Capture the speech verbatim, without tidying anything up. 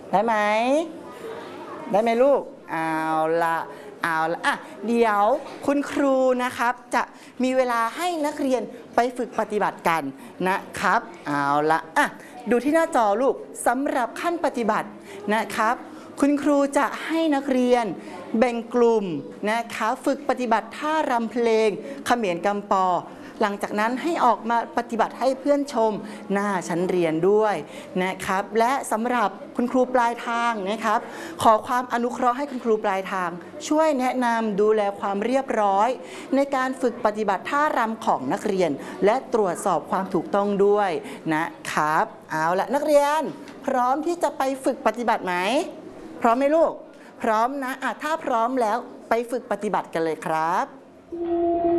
ได้ไหมได้ไหมลูกเอาละเอาละอ่ะเดี๋ยวคุณครูนะครับจะมีเวลาให้นักเรียนไปฝึกปฏิบัติกันนะครับเอาละอ่ะดูที่หน้าจอลูกสำหรับขั้นปฏิบัตินะครับคุณครูจะให้นักเรียนแบ่งกลุ่มนะคะฝึกปฏิบัติท่ารำเพลงเขมรกำปอหลังจากนั้นให้ออกมาปฏิบัติให้เพื่อนชมหน้าชั้นเรียนด้วยนะครับและสำหรับคุณครูปลายทางนะครับขอความอนุเคราะห์ให้คุณครูปลายทางช่วยแนะนำดูแลความเรียบร้อยในการฝึกปฏิบัติท่ารำของนักเรียนและตรวจสอบความถูกต้องด้วยนะครับเอาละนักเรียนพร้อมที่จะไปฝึกปฏิบัติไหมพร้อมไหมลูกพร้อมนะอ่ะถ้าพร้อมแล้วไปฝึกปฏิบัติกันเลยครับ